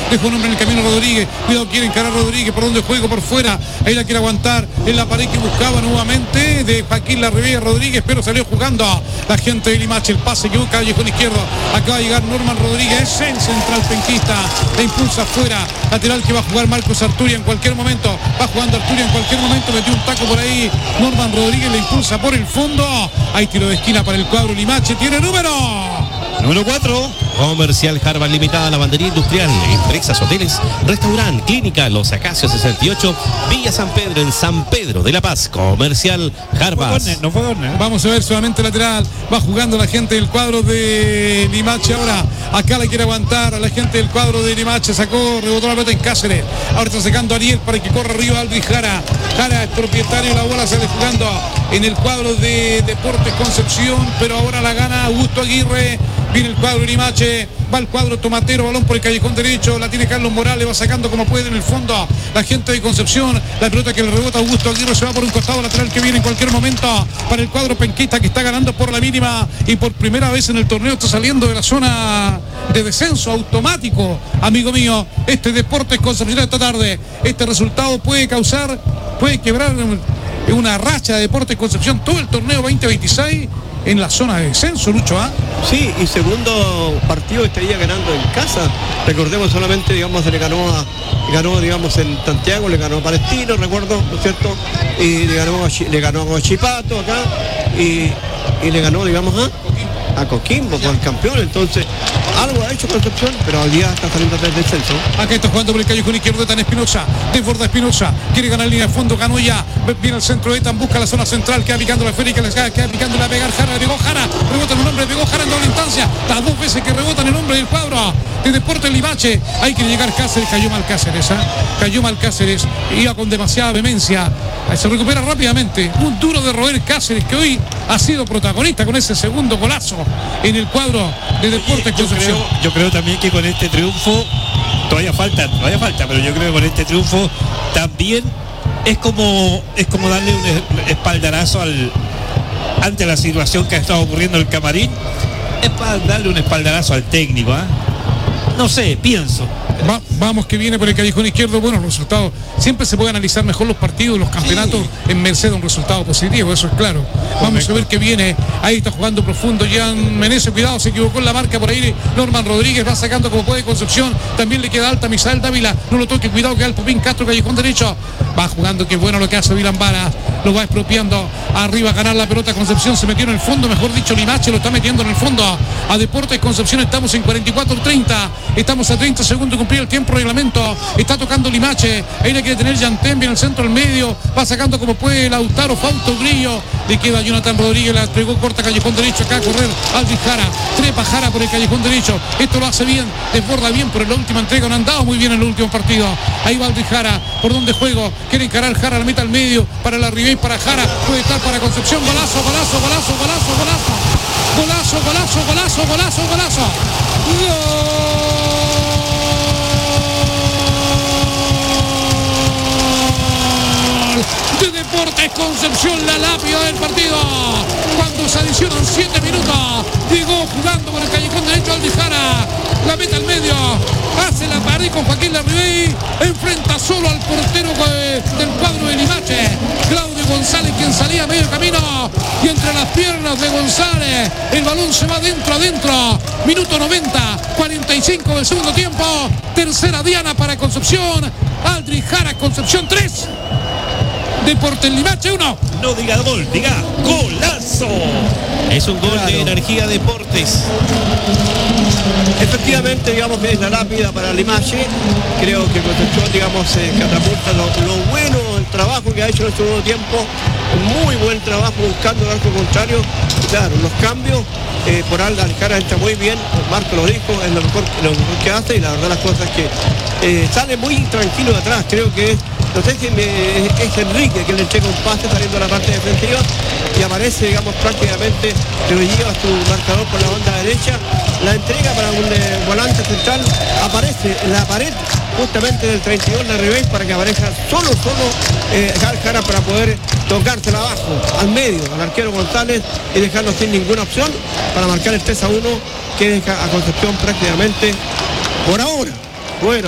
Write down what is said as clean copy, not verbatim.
dejó un hombre en el camino Rodríguez, cuidado, quiere encarar Rodríguez, por donde juego, por fuera, ahí la quiere aguantar, en la pared que buscaba nuevamente de Joaquín Larribey Rodríguez, pero salió jugando la gente de Limache, el pase que busca Callejón izquierdo, acaba de llegar Norman Rodríguez, es el central penquista, la impulsa afuera, lateral que va a jugar Marcos Arturia en cualquier momento, va jugando Arturia en cualquier momento, metió un taco por ahí, Norman Rodríguez le impulsa por el fondo, hay tiro de esquina para el cuadro Limache, tiene número 4. Comercial Harvard Limitada, Lavandería Industrial, empresas, hoteles, restaurante, clínica, Los Acacios 68, Villa San Pedro, en San Pedro de la Paz. Comercial Harvard. No fue córner. Vamos a ver solamente lateral, va jugando la gente del cuadro de Limache ahora, acá la quiere aguantar a la gente del cuadro de Limache, sacó, rebotó la pelota en Cáceres, ahora está sacando a Ariel para que corra arriba Aldri Jara, Jara es propietario, la bola sale jugando en el cuadro de Deportes Concepción, pero ahora la gana Augusto Aguirre, viene el cuadro de Limache, va el cuadro Tomatero, balón por el callejón derecho, la tiene Carlos Morales, va sacando como puede en el fondo la gente de Concepción, la pelota que le rebota Augusto Aguirre se va por un costado lateral que viene en cualquier momento para el cuadro penquista que está ganando por la mínima y por primera vez en el torneo está saliendo de la zona de descenso automático, amigo mío, este Deportes Concepción esta tarde, este resultado puede quebrar una racha de Deportes Concepción todo el torneo 2026 en la zona de descenso, Lucho, ¿ah? Sí, y segundo partido estaría ganando en casa. Recordemos solamente, digamos, ganó, digamos, en Santiago, le ganó a Palestino, recuerdo, ¿no es cierto? Y le ganó a Chipato acá, y le ganó, digamos, a Coquimbo por el campeón, entonces algo ha hecho Concepción, pero hoy día está saliendo del descenso. Acá está jugando por el callejón izquierdo Etan Espinosa, desborda Espinosa, quiere ganar línea de fondo, ganó ya, viene al centro Etan, busca la zona central, queda picando la esfera y queda picando la pegar Jara, pegó Jara, rebota en un hombre, pegó Jara en doble instancia, las dos veces que rebotan el hombre del cuadro de Deportes Limache, hay que llegar Cáceres, cayó mal Cáceres, iba con demasiada vehemencia, se recupera rápidamente, un duro de roer Cáceres que hoy ha sido protagonista con ese segundo golazo en el cuadro de Deportes Concepción. Yo creo también que con este triunfo todavía falta, pero yo creo que con este triunfo también es como darle un espaldarazo ante la situación que ha estado ocurriendo en el camarín, es para darle un espaldarazo al técnico, ¿eh? No sé, pienso. Vamos que viene por el callejón izquierdo, buenos resultados. Siempre se puede analizar mejor los partidos, los campeonatos en merced de un resultado positivo, eso es claro. Vamos a ver que viene, ahí está jugando profundo Jan Meneses, cuidado, se equivocó en la marca por ahí Norman Rodríguez, va sacando como puede Concepción, también le queda alta Misael Dávila, no lo toque, cuidado que al Popín Castro, callejón derecho, va jugando, que bueno lo que hace Vilan Vara, lo va expropiando, arriba a ganar la pelota Concepción, se metió en el fondo, mejor dicho Limache lo está metiendo en el fondo a Deportes Concepción, estamos en 44-30, estamos a 30 segundos de cumplir el tiempo reglamento, está tocando Limache, ahí le quiere tener Yantén en el centro del medio, va sacando como puede Lautaro, Fausto Grillo, le queda Jonathan Rodríguez, la pegó corta callejón derecho, acá a correr Aldri Jara, trepa Jara por el callejón derecho, esto lo hace bien, desborda bien, pero en la última entrega no han dado muy bien en el último partido, ahí va Aldri Jara, por donde juego, quiere encarar Jara, la meta al medio, para la Ribey, para Jara, puede estar para Concepción, golazo, de Deportes Concepción, la lápida del partido cuando se adicionan 7 minutos, llegó jugando por el callejón derecho Aldri Jara, la meta al medio, hace la pared con Joaquín Larribey, enfrenta solo al portero del cuadro de Limache, Claudio González, quien salía a medio camino, y entre las piernas de González el balón se va adentro, minuto 90, 45 del segundo tiempo, tercera diana para Concepción, Aldri Jara, Concepción 3, Deportes Limache 1. No diga gol, diga golazo. Es un gol de Energía Deportes. Efectivamente, digamos que es la lápida para Limache. Creo que Concepción, digamos, catapulta lo bueno, el trabajo que ha hecho en este nuevo tiempo. Muy buen trabajo buscando el arco contrario. Claro, los cambios por Aldri Jara entra muy bien. Marco lo dijo, es lo mejor que hace, y la verdad las cosas es que sale muy tranquilo de atrás. Creo que no sé si es Enrique que le entrega un pase saliendo a la parte defensiva y aparece, digamos, prácticamente que lo lleva a su marcador por la banda derecha, la entrega para un volante central, aparece en la pared justamente del 32 de Ribey para que aparezca solo Jara para poder tocársela abajo, al medio, al arquero González, y dejarlo sin ninguna opción para marcar el 3-1 que deja a Concepción prácticamente por ahora fuera.